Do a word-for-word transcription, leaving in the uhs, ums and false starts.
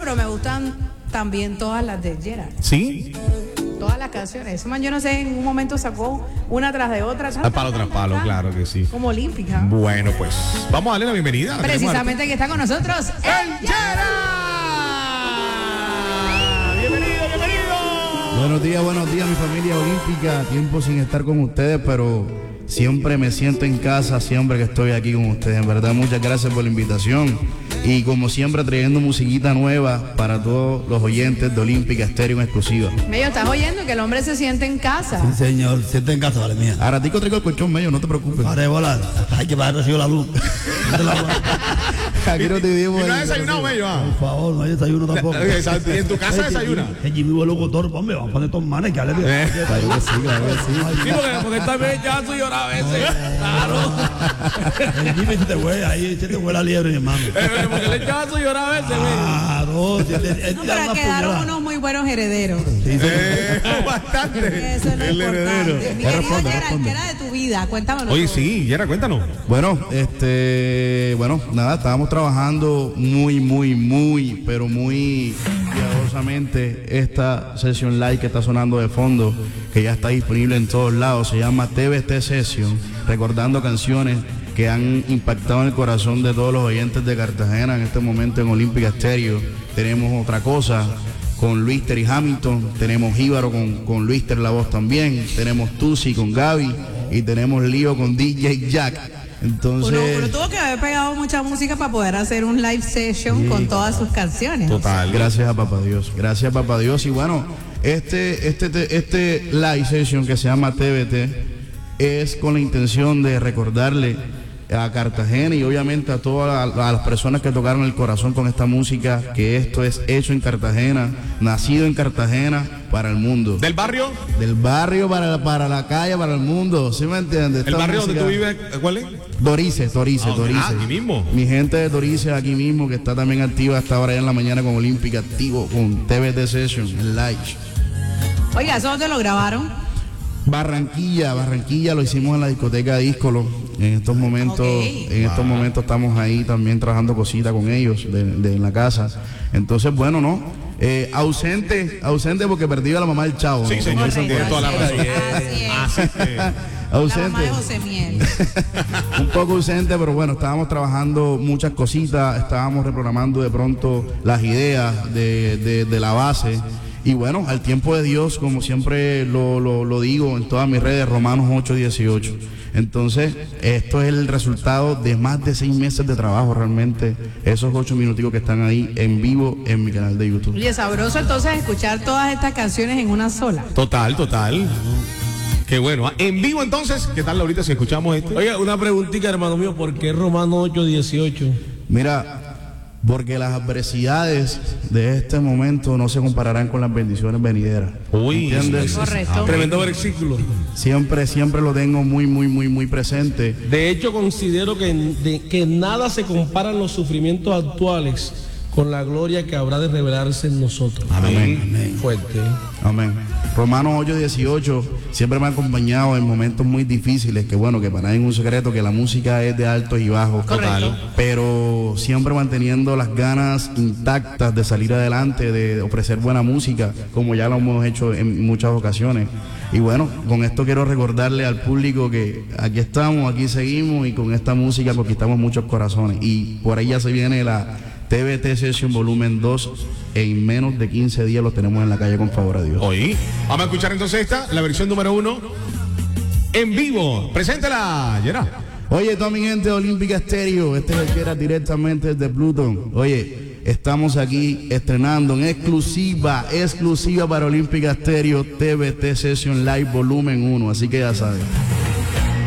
pero me gustan también todas las de Gerard. ¿Sí? Todas las canciones. Ese man, yo no sé, en un momento sacó una tras de otra. Tan, palo tras palo, tan, claro que sí. Como olímpica. Bueno, pues vamos a darle la bienvenida. Precisamente que está con nosotros el Gerard. Bienvenido, bienvenido. Buenos días, buenos días, mi familia olímpica. Tiempo sin estar con ustedes, pero siempre me siento en casa, siempre que estoy aquí con ustedes. En verdad, muchas gracias por la invitación. Y como siempre, trayendo musiquita nueva para todos los oyentes de Olímpica Estéreo en exclusiva. Medio, ¿estás oyendo que el hombre se siente en casa? Sí, señor, siente en casa, vale mía. Ahora tico traigo el colchón medio, no te preocupes. Para de volar, hay que bajar recibo la luz. Aquí no te digo. ¿Y no has desayunado, medio? Ah? Por favor, no hay desayuno tampoco. ¿Y en tu casa desayuna? El Jimmy fue locutor, hombre, vamos a poner estos manes que hable bien. Claro que sí, claro que sí. Sí, porque, porque está bien, ya tú lloras a veces. Claro. El Jimmy se te huele ahí, se te huele la liebre, mi hermano. Porque le echaba su llorar a veces, Claro, si él- él No, te da pero una quedaron puñalada. unos muy buenos herederos. Sí, sí. Eh, bastante. Eso es lo El importante. heredero. Mi querido responde, Gerard, responde. ¿qué era de tu vida? Cuéntamelo. Oye, todo. sí, Gerard, cuéntanos. Bueno, este, bueno, nada, estábamos trabajando muy, muy, muy, pero muy cuidadosamente esta sesión live que está sonando de fondo, que ya está disponible en todos lados, se llama T V T Session, recordando canciones que han impactado en el corazón de todos los oyentes de Cartagena en este momento en Olímpica Estéreo. Tenemos Otra Cosa con Luister y Hamilton, tenemos Jíbaro con, con Luister la voz también, tenemos Tusi con Gaby y tenemos Lío con D J Jack. Entonces, Uno, uno tuvo que haber pegado mucha música para poder hacer un live session Sí. con todas sus canciones. Total. gracias a Papá Dios, gracias a Papá Dios. Y bueno, este, este, este, este live session que se llama T V T es con la intención de recordarle a Cartagena y obviamente a todas la- a las personas que tocaron el corazón con esta música, que esto es hecho en Cartagena, nacido en Cartagena para el mundo. ¿Del barrio? Del barrio para la, para la calle, para el mundo, ¿sí me entiendes? ¿El Esta barrio donde música- tú vives? ¿Cuál es? Dorice, Dorice, Ah, Dorice. ah, aquí mismo. Mi gente de Dorice aquí mismo, que está también activa hasta ahora en la mañana con Olímpica, activo con T V T Session, en live. Oiga, ¿eso dónde lo grabaron? Barranquilla, Barranquilla lo hicimos en la discoteca Díscolo. En estos momentos, Ok. en estos momentos estamos ahí también trabajando cositas con ellos de, de- en la casa. Entonces, bueno, no. Eh, ausente, ausente porque perdí a la mamá del chavo. Sí, ¿no? señor, Como dicen tiene por toda ahí. la razón. Así es. Así que, La Ausente. mamá de José Miel. Un poco ausente, pero bueno, estábamos trabajando muchas cositas, estábamos reprogramando de pronto las ideas de, de- de la base. Y bueno, al tiempo de Dios, como siempre lo, lo- lo digo en todas mis redes, Romanos ocho dieciocho. Entonces, esto es el resultado de más de seis meses de trabajo realmente, esos ocho minuticos que están ahí en vivo en mi canal de YouTube. Oye, sabroso entonces escuchar todas estas canciones en una sola. total, total. Qué bueno. En vivo entonces, ¿qué tal ahorita si escuchamos esto? Oiga, una preguntita, hermano mío, ¿por qué Romano ocho dieciocho? Mira, porque las adversidades de este momento no se compararán con las bendiciones venideras. Uy, ¿Entiendes? Correcto. Tremendo versículo. Siempre, siempre lo tengo muy, muy, muy, muy presente. De hecho, considero que, de- que nada se comparan los sufrimientos actuales con la gloria que habrá de revelarse en nosotros. Amén. Fuerte. Amén. Romanos ocho dieciocho siempre me ha acompañado en momentos muy difíciles, que bueno, que para nadie es un secreto que la música es de altos y bajos. Correcto. Pero siempre manteniendo las ganas intactas de salir adelante, de ofrecer buena música, como ya lo hemos hecho en muchas ocasiones. Y bueno, con esto quiero recordarle al público que aquí estamos, aquí seguimos y con esta música conquistamos muchos corazones. Y por ahí ya se viene la T V T Session Volumen dos. En menos de quince días lo tenemos en la calle, con favor a Dios. Oí. Vamos a escuchar entonces esta, la versión número uno. En vivo. Preséntala, Gerard. Oye, toda mi gente de Olímpica Estéreo, este es el que era directamente desde Pluton. Oye, estamos aquí estrenando en exclusiva, exclusiva para Olímpica Estéreo, T V T Session Live Volumen uno, así que ya saben.